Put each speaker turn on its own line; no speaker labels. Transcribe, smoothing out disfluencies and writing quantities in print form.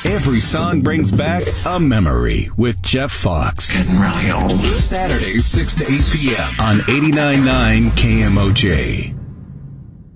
Every song brings back a memory with Jeff Fox.
Getting really old.
Saturdays 6 to 8 p.m. on 89.9 KMOJ.